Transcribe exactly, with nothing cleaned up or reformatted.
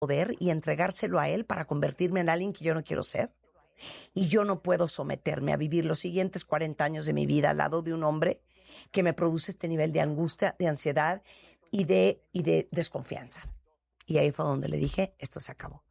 poder y entregárselo a él para convertirme en alguien que yo no quiero ser. Y yo no puedo someterme a vivir los siguientes cuarenta años de mi vida al lado de un hombre que me produce este nivel de angustia, de ansiedad y de, y de desconfianza. Y ahí fue donde le dije, esto se acabó.